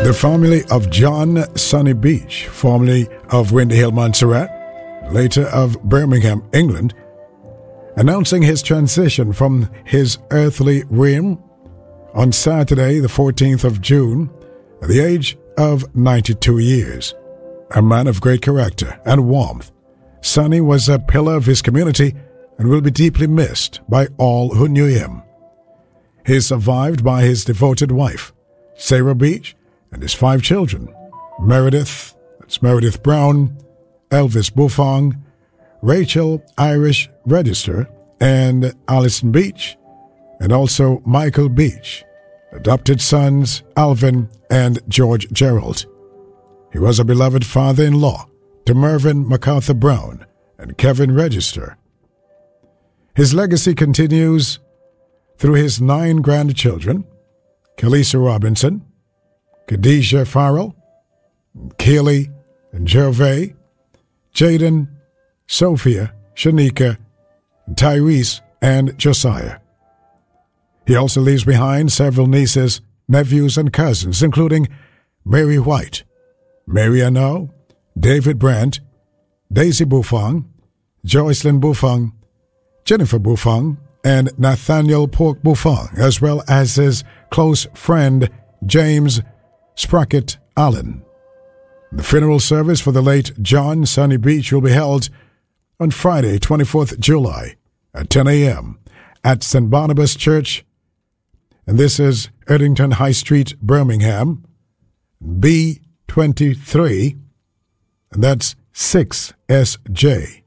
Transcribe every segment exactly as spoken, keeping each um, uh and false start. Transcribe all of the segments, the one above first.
The family of John Sonny Beach, formerly of Windy Hill, Montserrat, later of Birmingham, England, announcing his transition from his earthly realm on Saturday, the fourteenth of June, at the age of ninety-two years. A man of great character and warmth, Sonny was a pillar of his community and will be deeply missed by all who knew him. He is survived by his devoted wife, Sarah Beach, and his five children, Meredith, that's Meredith Brown, Elvis Buffong, Rachel Irish Register, and Allison Beach, and also Michael Beach, adopted sons Alvin and George Gerald. He was a beloved father-in-law to Mervyn MacArthur Brown and Kevin Register. His legacy continues through his nine grandchildren, Kelisa Robinson, Khadijah Farrell, Keely and Gervais, Jaden, Sophia, Shanika, Tyrese, and Josiah. He also leaves behind several nieces, nephews, and cousins, including Mary White, Mary Arnaud, David Brandt, Daisy Buffong, Joycelyn Buffong, Jennifer Buffong, and Nathaniel Pork Buffong, as well as his close friend James Sprocket Allen. The funeral service for the late John Sonny Beach will be held on Friday, twenty-fourth of July at ten a.m. at Saint Barnabas Church, and this is Erdington High Street, Birmingham, B twenty-three, and that's six S J.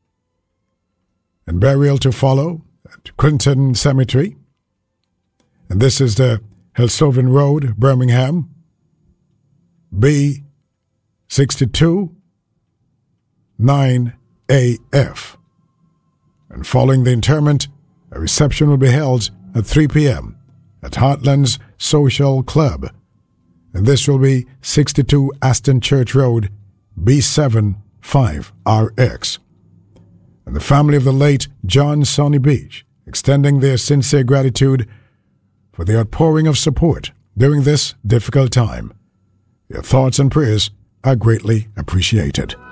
And burial to follow at Clinton Cemetery, and this is the Helstoven Road, Birmingham, B sixty-two, nine A F. And following the interment, a reception will be held at three p.m. at Heartlands Social Club, and this will be sixty-two Aston Church Road, B seven five R X. And the family of the late John Sonny Beach extending their sincere gratitude for the outpouring of support during this difficult time. Your thoughts and prayers are greatly appreciated.